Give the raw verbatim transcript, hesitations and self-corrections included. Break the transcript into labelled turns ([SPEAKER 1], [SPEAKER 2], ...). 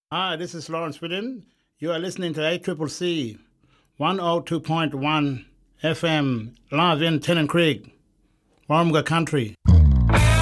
[SPEAKER 1] Hi, this is Lawrence Whitten. You are listening to A C C C one oh two point one F M live in Tennant Creek, Warumga Country.